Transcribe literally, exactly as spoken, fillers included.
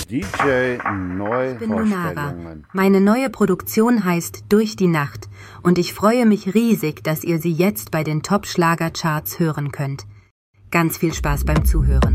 D J Ich bin Lunara. Neuvorstellungen. Meine neue Produktion heißt Durch die Nacht und ich freue mich riesig, dass ihr sie jetzt bei den Top-Schlager-Charts hören könnt. Ganz viel Spaß beim Zuhören.